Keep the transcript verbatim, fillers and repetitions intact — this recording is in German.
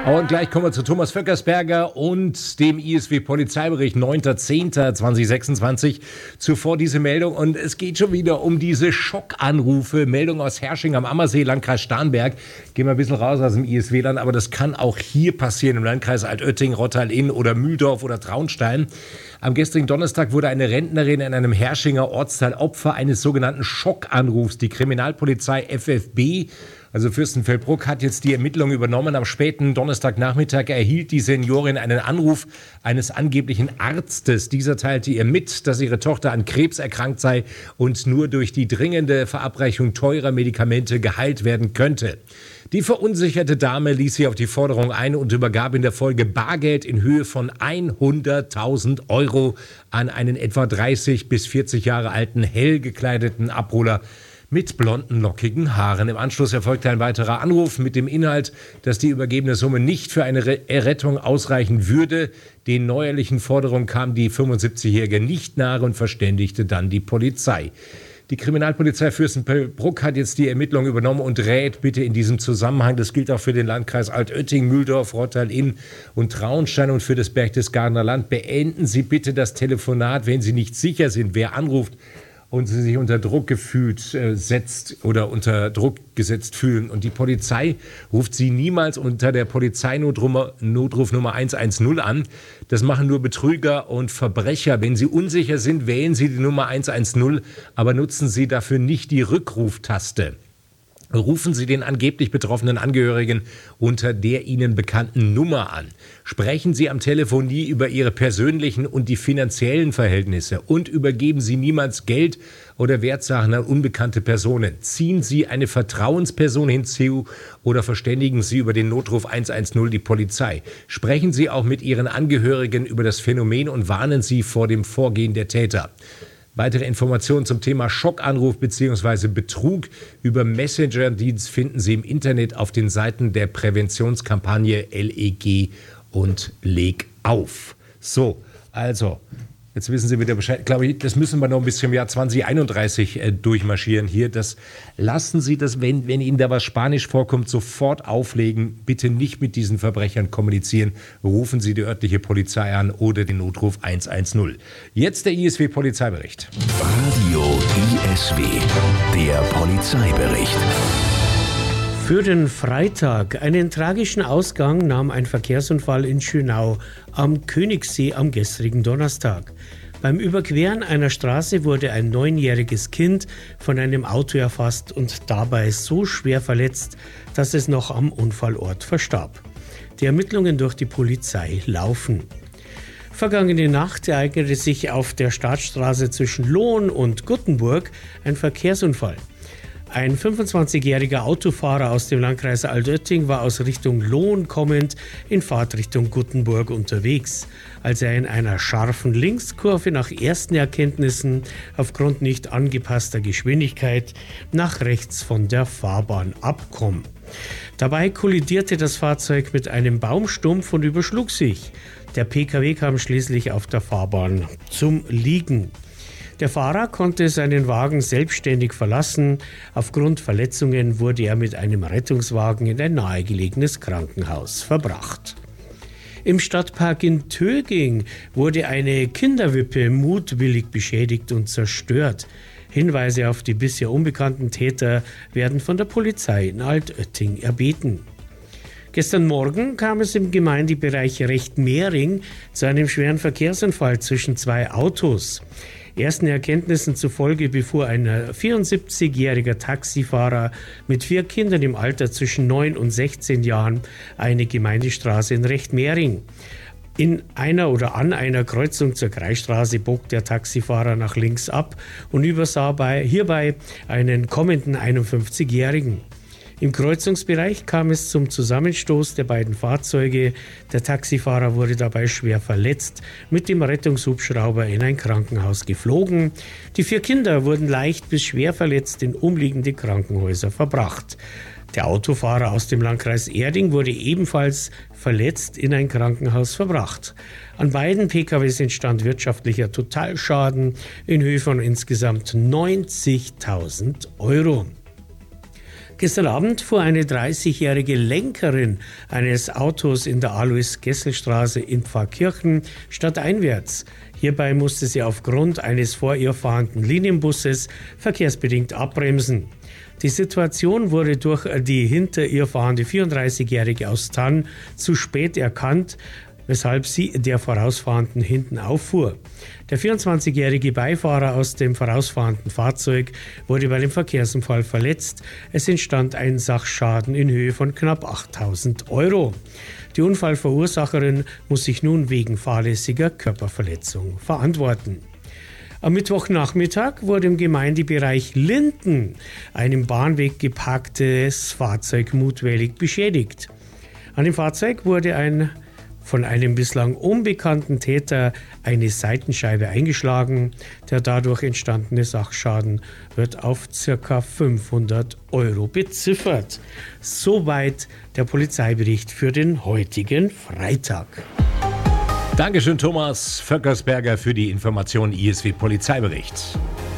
Und gleich kommen wir zu Thomas Vöckersberger und dem I S W-Polizeibericht neunter zehnter zweitausendsechsundzwanzig. Zuvor diese Meldung und es geht schon wieder um diese Schockanrufe. Meldung aus Hersching am Ammersee, Landkreis Starnberg. Gehen wir ein bisschen raus aus dem I S W-Land, aber das kann auch hier passieren im Landkreis Altötting, Rottal-Inn oder Mühldorf oder Traunstein. Am gestrigen Donnerstag wurde eine Rentnerin in einem Herschinger Ortsteil Opfer eines sogenannten Schockanrufs. Die Kriminalpolizei F F B, also Fürstenfeldbruck, hat jetzt die Ermittlungen übernommen. Am späten Donnerstagnachmittag erhielt die Seniorin einen Anruf eines angeblichen Arztes. Dieser teilte ihr mit, dass ihre Tochter an Krebs erkrankt sei und nur durch die dringende Verabreichung teurer Medikamente geheilt werden könnte. Die verunsicherte Dame ließ sich auf die Forderung ein und übergab in der Folge Bargeld in Höhe von hunderttausend Euro an einen etwa dreißig bis vierzig Jahre alten, hell gekleideten Abholer mit blonden, lockigen Haaren. Im Anschluss erfolgte ein weiterer Anruf mit dem Inhalt, dass die übergebene Summe nicht für eine Re- Errettung ausreichen würde. Den neuerlichen Forderungen kam die fünfundsiebzigjährige nicht nahe und verständigte dann die Polizei. Die Kriminalpolizei Fürstenfeldbruck hat jetzt die Ermittlungen übernommen und rät bitte in diesem Zusammenhang, das gilt auch für den Landkreis Altötting, Mühldorf, Rottal-Inn und Traunstein und für das Berchtesgadener Land, beenden Sie bitte das Telefonat, wenn Sie nicht sicher sind, wer anruft und Sie sich unter Druck gefühlt äh, setzt oder unter Druck gesetzt fühlen. Und die Polizei ruft Sie niemals unter der Polizeinotrufnummer eins eins null an. Das machen nur Betrüger und Verbrecher. Wenn Sie unsicher sind, wählen Sie die Nummer eins eins null, aber nutzen Sie dafür nicht die Rückruftaste. Rufen Sie den angeblich betroffenen Angehörigen unter der Ihnen bekannten Nummer an. Sprechen Sie am Telefon nie über Ihre persönlichen und die finanziellen Verhältnisse und übergeben Sie niemals Geld oder Wertsachen an unbekannte Personen. Ziehen Sie eine Vertrauensperson hinzu oder verständigen Sie über den Notruf eins eins null die Polizei. Sprechen Sie auch mit Ihren Angehörigen über das Phänomen und warnen Sie vor dem Vorgehen der Täter. Weitere Informationen zum Thema Schockanruf bzw. Betrug über Messenger-Dienst finden Sie im Internet auf den Seiten der Präventionskampagne L E G und Leg auf. So, also, jetzt wissen Sie wieder Bescheid. Ich glaube, das müssen wir noch ein bisschen im Jahr zwanzig einunddreißig äh, durchmarschieren hier. Das lassen Sie das, wenn, wenn Ihnen da was Spanisch vorkommt, sofort auflegen. Bitte nicht mit diesen Verbrechern kommunizieren. Rufen Sie die örtliche Polizei an oder den Notruf eins eins null. Jetzt der I S W-Polizeibericht. Radio I S W, der Polizeibericht. Für den Freitag einen tragischen Ausgang nahm ein Verkehrsunfall in Schönau am Königssee am gestrigen Donnerstag. Beim Überqueren einer Straße wurde ein neunjähriges Kind von einem Auto erfasst und dabei so schwer verletzt, dass es noch am Unfallort verstarb. Die Ermittlungen durch die Polizei laufen. Vergangene Nacht ereignete sich auf der Startstraße zwischen Lohn und Guttenburg ein Verkehrsunfall. Ein fünfundzwanzigjähriger Autofahrer aus dem Landkreis Altötting war aus Richtung Lohn kommend in Fahrtrichtung Guttenburg unterwegs, als er in einer scharfen Linkskurve nach ersten Erkenntnissen aufgrund nicht angepasster Geschwindigkeit nach rechts von der Fahrbahn abkam. Dabei kollidierte das Fahrzeug mit einem Baumstumpf und überschlug sich. Der P K W kam schließlich auf der Fahrbahn zum Liegen. Der Fahrer konnte seinen Wagen selbstständig verlassen. Aufgrund Verletzungen wurde er mit einem Rettungswagen in ein nahegelegenes Krankenhaus verbracht. Im Stadtpark in Töging wurde eine Kinderwippe mutwillig beschädigt und zerstört. Hinweise auf die bisher unbekannten Täter werden von der Polizei in Altötting erbeten. Gestern Morgen kam es im Gemeindebereich Rechtmehring zu einem schweren Verkehrsunfall zwischen zwei Autos. Ersten Erkenntnissen zufolge befuhr ein vierundsiebzigjähriger Taxifahrer mit vier Kindern im Alter zwischen neun und sechzehn Jahren eine Gemeindestraße in Rechtmehring. In einer oder an einer Kreuzung zur Kreisstraße bog der Taxifahrer nach links ab und übersah bei, hierbei einen kommenden einundfünfzigjährigen. Im Kreuzungsbereich kam es zum Zusammenstoß der beiden Fahrzeuge. Der Taxifahrer wurde dabei schwer verletzt, mit dem Rettungshubschrauber in ein Krankenhaus geflogen. Die vier Kinder wurden leicht bis schwer verletzt in umliegende Krankenhäuser verbracht. Der Autofahrer aus dem Landkreis Erding wurde ebenfalls verletzt in ein Krankenhaus verbracht. An beiden P K Ws entstand wirtschaftlicher Totalschaden in Höhe von insgesamt neunzigtausend Euro. Gestern Abend fuhr eine dreißigjährige Lenkerin eines Autos in der Alois-Gessel-Straße in Pfarrkirchen stadteinwärts. Hierbei musste sie aufgrund eines vor ihr fahrenden Linienbusses verkehrsbedingt abbremsen. Die Situation wurde durch die hinter ihr fahrende vierunddreißigjährige aus Thann zu spät erkannt, weshalb sie der Vorausfahrenden hinten auffuhr. Der vierundzwanzigjährige Beifahrer aus dem vorausfahrenden Fahrzeug wurde bei dem Verkehrsunfall verletzt. Es entstand ein Sachschaden in Höhe von knapp achttausend Euro. Die Unfallverursacherin muss sich nun wegen fahrlässiger Körperverletzung verantworten. Am Mittwochnachmittag wurde im Gemeindebereich Linden ein im Bahnweg geparktes Fahrzeug mutwillig beschädigt. An dem Fahrzeug wurde ein von einem bislang unbekannten Täter eine Seitenscheibe eingeschlagen. Der dadurch entstandene Sachschaden wird auf ca. fünfhundert Euro beziffert. Soweit der Polizeibericht für den heutigen Freitag. Dankeschön, Thomas Vöckersberger, für die Information I S W Polizeibericht.